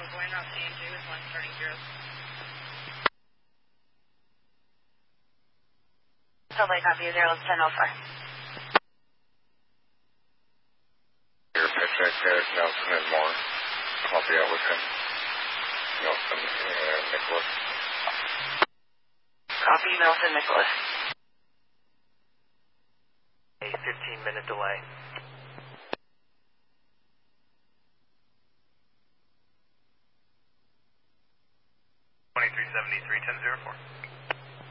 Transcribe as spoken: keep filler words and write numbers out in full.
Bravo, going out C and J with one starting zero. Subway copy zero ten oh four. Your paycheck at Nelson and Moore. I'll be out with him. Nelson and Nicholas. Copy Nelson Nicholas. A fifteen minute delay. twenty-three seventy-three ten oh four.